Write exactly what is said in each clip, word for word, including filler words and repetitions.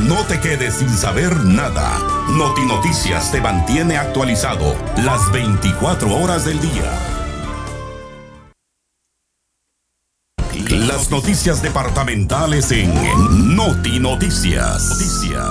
No te quedes sin saber nada. Noti Noticias te mantiene actualizado las veinticuatro horas del día. Las noticias departamentales en Noti Noticias. Noticias.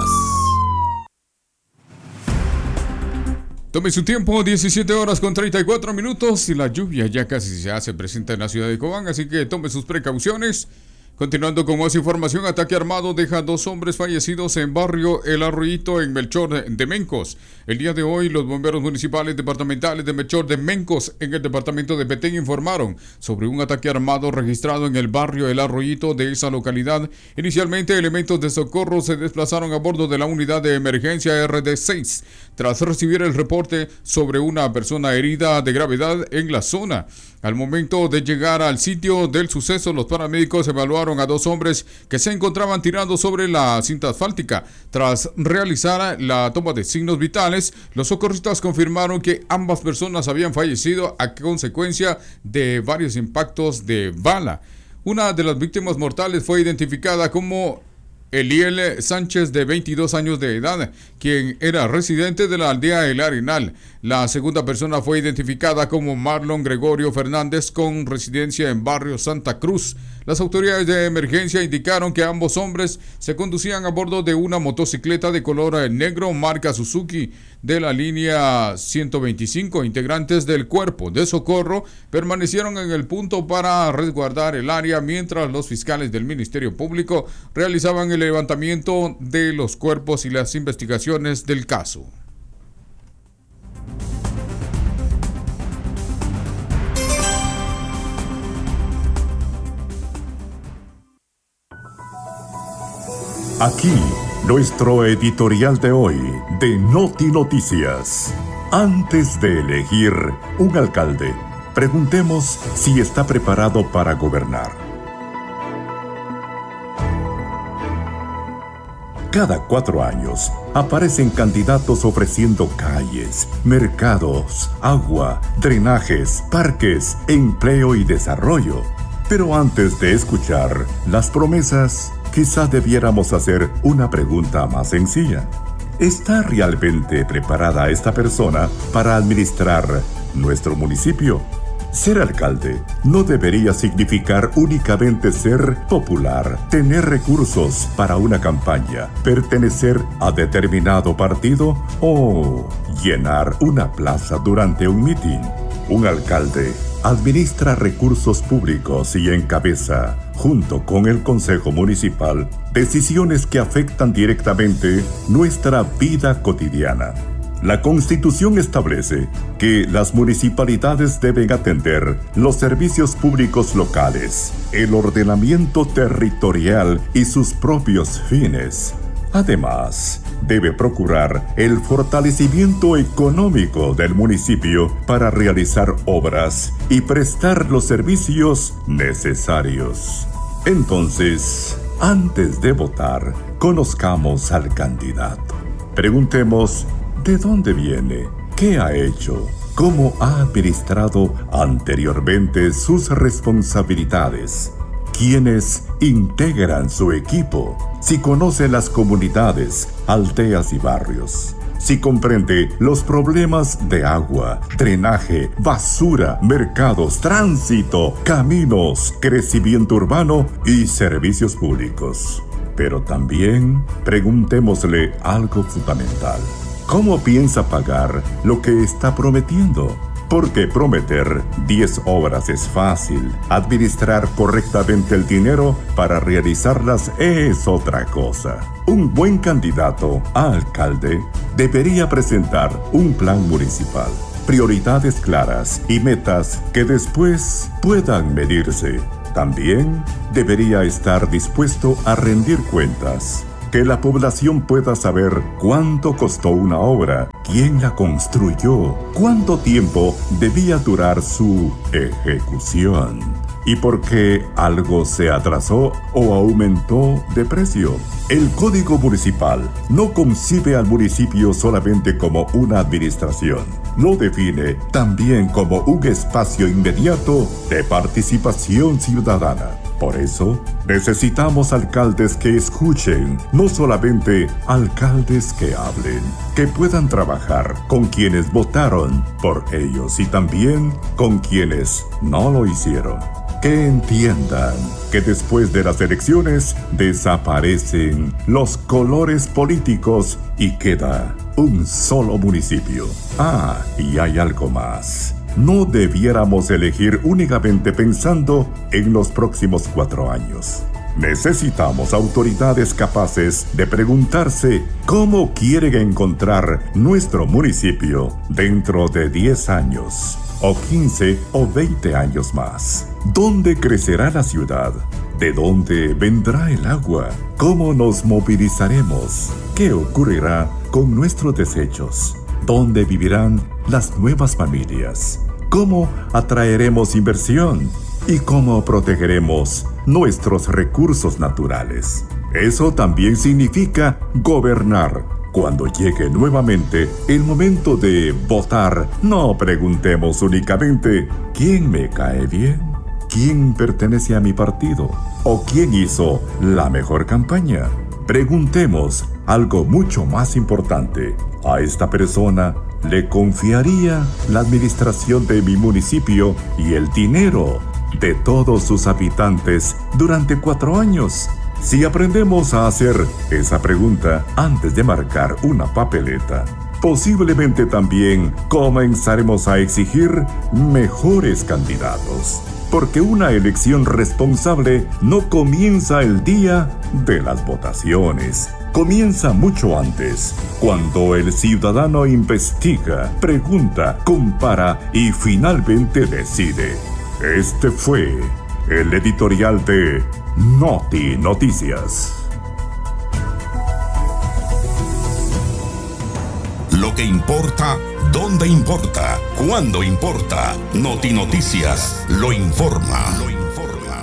Tome su tiempo, diecisiete horas con treinta y cuatro minutos y la lluvia ya casi se hace presente en la ciudad de Cobán, así que tome sus precauciones. Continuando con más información, ataque armado deja dos hombres fallecidos en barrio El Arroyito en Melchor de Mencos. El día de hoy, los bomberos municipales departamentales de Melchor de Mencos en el departamento de Petén informaron sobre un ataque armado registrado en el barrio El Arroyito de esa localidad. Inicialmente, elementos de socorro se desplazaron a bordo de la unidad de emergencia R D seis tras recibir el reporte sobre una persona herida de gravedad en la zona. Al momento de llegar al sitio del suceso, los paramédicos evaluaron a dos hombres que se encontraban tirados sobre la cinta asfáltica. Tras realizar la toma de signos vitales, los socorristas confirmaron que ambas personas habían fallecido a consecuencia de varios impactos de bala. Una de las víctimas mortales fue identificada como Eliel Sánchez, de veintidós años de edad, quien era residente de la aldea El Arenal. La segunda persona fue identificada como Marlon Gregorio Fernández, con residencia en barrio Santa Cruz. Las autoridades de emergencia indicaron que ambos hombres se conducían a bordo de una motocicleta de color negro marca Suzuki de la línea ciento veinticinco. Integrantes del cuerpo de socorro permanecieron en el punto para resguardar el área mientras los fiscales del Ministerio Público realizaban el levantamiento de los cuerpos y las investigaciones del caso. Aquí, nuestro editorial de hoy de Noti Noticias. Antes de elegir un alcalde, preguntemos si está preparado para gobernar. Cada cuatro años aparecen candidatos ofreciendo calles, mercados, agua, drenajes, parques, empleo y desarrollo. Pero antes de escuchar las promesas, quizá debiéramos hacer una pregunta más sencilla. ¿Está realmente preparada esta persona para administrar nuestro municipio? Ser alcalde no debería significar únicamente ser popular, tener recursos para una campaña, pertenecer a determinado partido o llenar una plaza durante un mitin. Un alcalde administra recursos públicos y encabeza, junto con el Consejo Municipal, decisiones que afectan directamente nuestra vida cotidiana. La Constitución establece que las municipalidades deben atender los servicios públicos locales, el ordenamiento territorial y sus propios fines. Además, debe procurar el fortalecimiento económico del municipio para realizar obras y prestar los servicios necesarios. Entonces, antes de votar, conozcamos al candidato. Preguntemos de dónde viene, qué ha hecho, cómo ha administrado anteriormente sus responsabilidades, quiénes integran su equipo, si conoce las comunidades, aldeas y barrios, si comprende los problemas de agua, drenaje, basura, mercados, tránsito, caminos, crecimiento urbano y servicios públicos. Pero también preguntémosle algo fundamental. ¿Cómo piensa pagar lo que está prometiendo? Porque prometer diez obras es fácil. Administrar correctamente el dinero para realizarlas es otra cosa. Un buen candidato a alcalde debería presentar un plan municipal, prioridades claras y metas que después puedan medirse. También debería estar dispuesto a rendir cuentas. Que la población pueda saber cuánto costó una obra, quién la construyó, cuánto tiempo debía durar su ejecución y por qué algo se atrasó o aumentó de precio. El Código Municipal no concibe al municipio solamente como una administración. Lo define también como un espacio inmediato de participación ciudadana. Por eso, necesitamos alcaldes que escuchen, no solamente alcaldes que hablen, que puedan trabajar con quienes votaron por ellos y también con quienes no lo hicieron. Que entiendan que después de las elecciones desaparecen los colores políticos y queda un solo municipio. Ah, y hay algo más. No debiéramos elegir únicamente pensando en los próximos cuatro años. Necesitamos autoridades capaces de preguntarse cómo quieren encontrar nuestro municipio dentro de diez años, o quince o veinte años más. ¿Dónde crecerá la ciudad? ¿De dónde vendrá el agua? ¿Cómo nos movilizaremos? ¿Qué ocurrirá con nuestros desechos? ¿Dónde vivirán las nuevas familias? ¿Cómo atraeremos inversión? ¿Y cómo protegeremos nuestros recursos naturales? Eso también significa gobernar. Cuando llegue nuevamente el momento de votar, no preguntemos únicamente ¿quién me cae bien? ¿Quién pertenece a mi partido? ¿O quién hizo la mejor campaña? Preguntemos algo mucho más importante. ¿A esta persona le confiaría la administración de mi municipio y el dinero de todos sus habitantes durante cuatro años? Si aprendemos a hacer esa pregunta antes de marcar una papeleta, posiblemente también comenzaremos a exigir mejores candidatos. Porque una elección responsable no comienza el día de las votaciones. Comienza mucho antes, cuando el ciudadano investiga, pregunta, compara y finalmente decide. Este fue el editorial de Noti Noticias. Lo que importa, dónde importa, cuándo importa. Noti Noticias lo informa. Lo informa.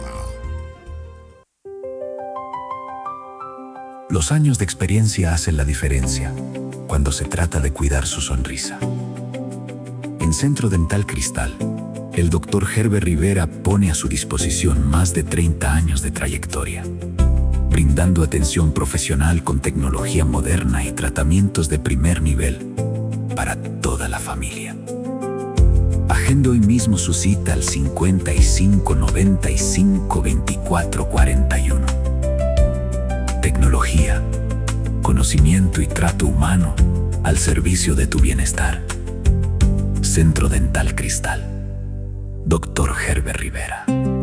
Los años de experiencia hacen la diferencia cuando se trata de cuidar su sonrisa. En Centro Dental Cristal, el doctor Herbert Rivera pone a su disposición más de treinta años de trayectoria, brindando atención profesional con tecnología moderna y tratamientos de primer nivel para toda la familia. Agende hoy mismo su cita al cincuenta y cinco noventa y cinco veinticuatro cuarenta y uno. Tecnología, conocimiento y trato humano al servicio de tu bienestar. Centro Dental Cristal. doctor Herbert Rivera.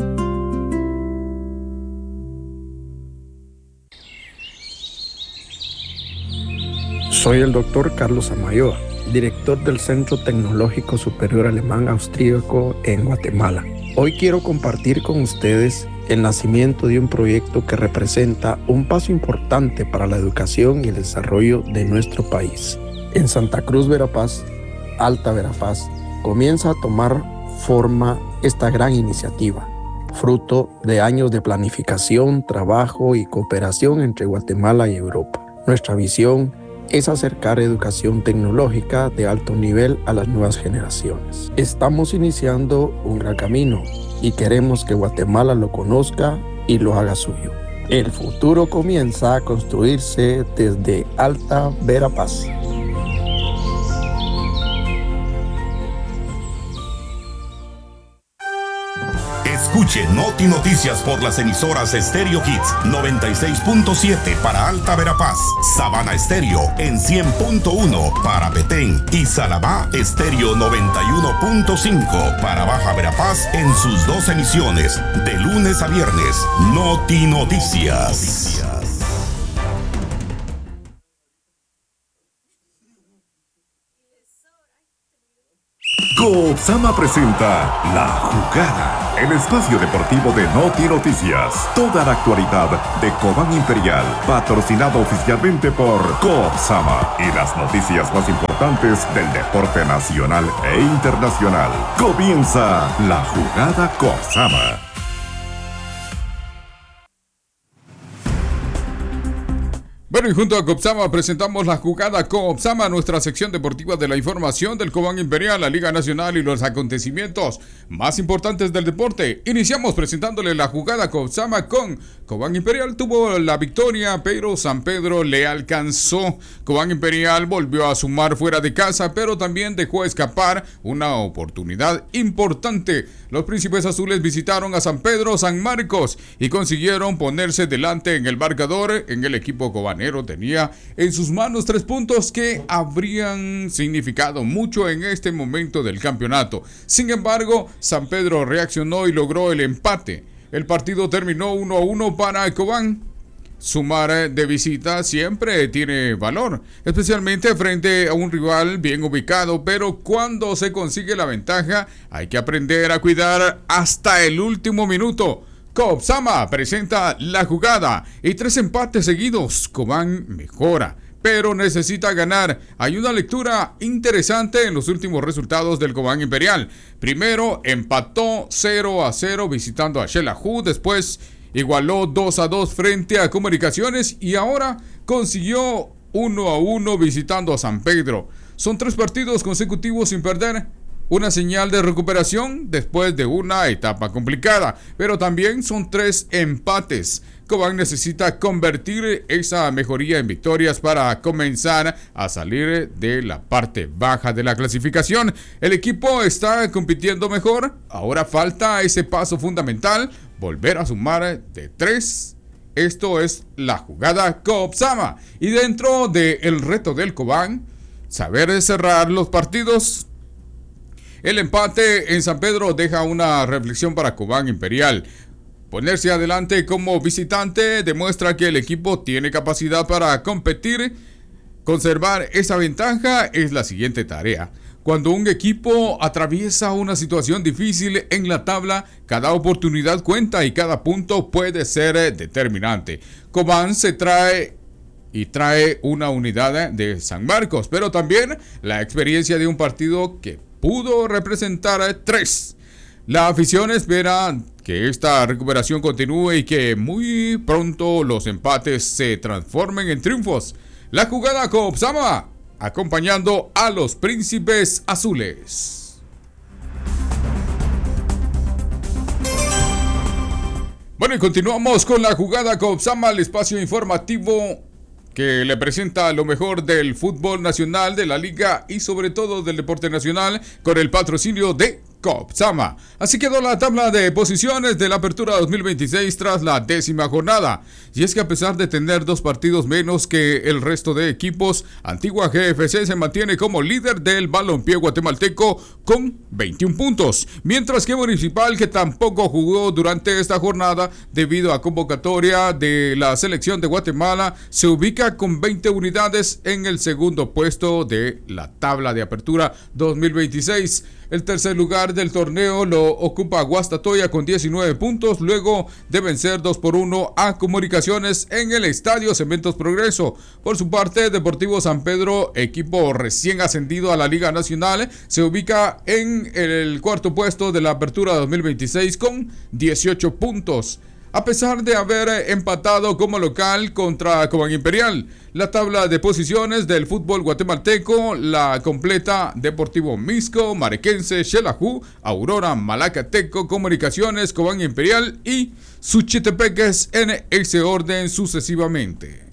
Soy el doctor Carlos Amayoa, director del Centro Tecnológico Superior Alemán Austríaco en Guatemala. Hoy quiero compartir con ustedes el nacimiento de un proyecto que representa un paso importante para la educación y el desarrollo de nuestro país. En Santa Cruz, Verapaz, Alta Verapaz, comienza a tomar forma esta gran iniciativa, fruto de años de planificación, trabajo y cooperación entre Guatemala y Europa. Nuestra visión es acercar educación tecnológica de alto nivel a las nuevas generaciones. Estamos iniciando un gran camino y queremos que Guatemala lo conozca y lo haga suyo. El futuro comienza a construirse desde Alta Verapaz. Escuche Noti Noticias por las emisoras Stereo Hits noventa y seis punto siete para Alta Verapaz, Sabana Estéreo en cien punto uno para Petén y Salamá Estéreo noventa y uno punto cinco para Baja Verapaz en sus dos emisiones, de lunes a viernes. Noti Noticias. Cobsama presenta La Jugada, el espacio deportivo de Noti Noticias. Toda la actualidad de Cobán Imperial, patrocinado oficialmente por Cobsama, y las noticias más importantes del deporte nacional e internacional. Comienza La Jugada Bueno, y junto a Copsama presentamos la jugada Copsama, nuestra sección deportiva de la información del Cobán Imperial, la Liga Nacional y los acontecimientos más importantes del deporte. Iniciamos presentándole la jugada Copsama con Cobán Imperial. Tuvo la victoria, pero San Pedro le alcanzó. Cobán Imperial volvió a sumar fuera de casa, pero también dejó escapar una oportunidad importante. Los Príncipes Azules visitaron a San Pedro San Marcos y consiguieron ponerse delante en el marcador. En el equipo cobanero tenía en sus manos tres puntos que habrían significado mucho en este momento del campeonato. Sin embargo, San Pedro reaccionó y logró el empate. El partido terminó uno a uno para Cobán. Sumar de visita siempre tiene valor, especialmente frente a un rival bien ubicado, pero cuando se consigue la ventaja hay que aprender a cuidar hasta el último minuto. Copsama presenta la jugada y tres empates seguidos. Cobán mejora, pero necesita ganar. Hay una lectura interesante en los últimos resultados del Cobán Imperial. Primero empató cero a cero visitando a Xelajú, después igualó dos a dos frente a Comunicaciones y ahora consiguió uno a uno visitando a San Pedro. Son tres partidos consecutivos sin perder. Una señal de recuperación después de una etapa complicada, pero también son tres empates. Cobán necesita convertir esa mejoría en victorias para comenzar a salir de la parte baja de la clasificación. El equipo está compitiendo mejor, ahora falta ese paso fundamental, volver a sumar de tres. Esto es la jugada Copsama. Y dentro del reto del Cobán, saber cerrar los partidos. El empate en San Pedro deja una reflexión para Cobán Imperial. Ponerse adelante como visitante demuestra que el equipo tiene capacidad para competir. Conservar esa ventaja es la siguiente tarea. Cuando un equipo atraviesa una situación difícil en la tabla, cada oportunidad cuenta y cada punto puede ser determinante. Cobán se trae y trae una unidad de San Marcos, pero también la experiencia de un partido que pudo representar tres. La afición espera que esta recuperación continúe y que muy pronto los empates se transformen en triunfos. La jugada Copsama, acompañando a los Príncipes Azules. Bueno, y continuamos con la jugada Copsama, el espacio informativo que le presenta lo mejor del fútbol nacional, de la liga y sobre todo del deporte nacional, con el patrocinio de Copsama. Así quedó la tabla de posiciones de la Apertura dos mil veintiséis tras la décima jornada. Y es que a pesar de tener dos partidos menos que el resto de equipos, Antigua G F C se mantiene como líder del balompié guatemalteco con veintiún puntos, mientras que Municipal, que tampoco jugó durante esta jornada debido a convocatoria de la selección de Guatemala, se ubica con veinte unidades en el segundo puesto de la tabla de Apertura dos mil veintiséis. El tercer lugar del torneo lo ocupa Guastatoya con diecinueve puntos, luego de vencer dos por uno a Comunicaciones en el Estadio Cementos Progreso. Por su parte, Deportivo San Pedro, equipo recién ascendido a la Liga Nacional, se ubica en el cuarto puesto de la Apertura dos mil veintiséis con dieciocho puntos. A pesar de haber empatado como local contra Cobán Imperial, la tabla de posiciones del fútbol guatemalteco la completa Deportivo Misco, Marequense, Xelajú, Aurora, Malacateco, Comunicaciones, Cobán Imperial y Suchitepeques en ese orden sucesivamente.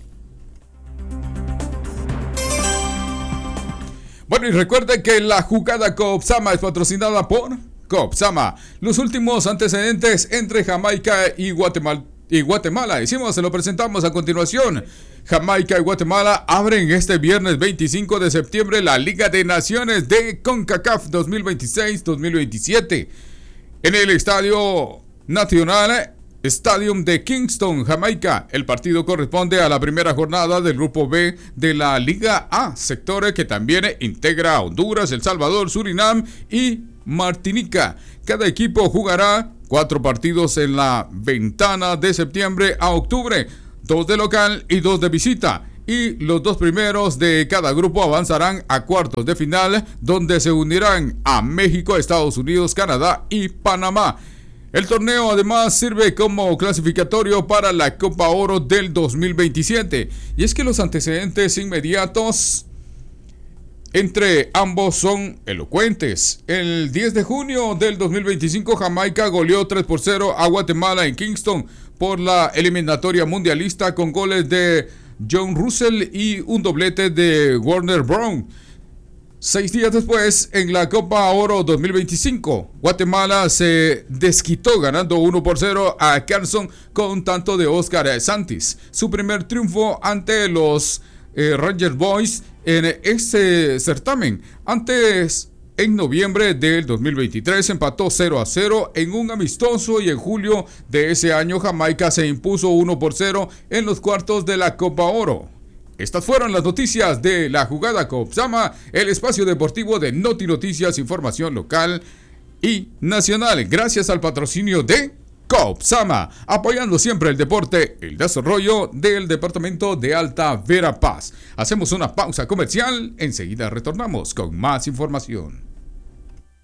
Bueno, y recuerde que la jugada Copsama es patrocinada por Copsama. Los últimos antecedentes entre Jamaica y Guatemala, y Guatemala, decimos, se lo presentamos a continuación. Jamaica y Guatemala abren este viernes veinticinco de septiembre la Liga de Naciones de CONCACAF dos mil veintiséis dos mil veintisiete en el Estadio Nacional Stadium de Kingston, Jamaica. El partido corresponde a la primera jornada del Grupo B de la Liga A, sector que también integra a Honduras, El Salvador, Surinam y Martinica. Cada equipo jugará cuatro partidos en la ventana de septiembre a octubre, dos de local y dos de visita, y los dos primeros de cada grupo avanzarán a cuartos de final, donde se unirán a México, Estados Unidos, Canadá y Panamá. El torneo además sirve como clasificatorio para la Copa Oro del dos mil veintisiete. Y es que los antecedentes inmediatos entre ambos son elocuentes. El diez de junio del dos mil veinticinco, Jamaica goleó tres por cero a Guatemala en Kingston por la eliminatoria mundialista con goles de John Russell y un doblete de Warner Brown. Seis días después, en la Copa Oro dos mil veinticinco, Guatemala se desquitó ganando uno por cero a Carson con tanto de Oscar Santis. Su primer triunfo ante los eh, Ranger Boys en este certamen. Antes, en noviembre del dos mil veintitrés, empató cero a cero en un amistoso y en julio de ese año Jamaica se impuso uno por cero en los cuartos de la Copa Oro. Estas fueron las noticias de la jugada COPSAMA, el espacio deportivo de Noti Noticias, información local y nacional. Gracias al patrocinio de COPSAMA, apoyando siempre el deporte, el desarrollo del departamento de Alta Verapaz. Hacemos una pausa comercial, enseguida retornamos con más información.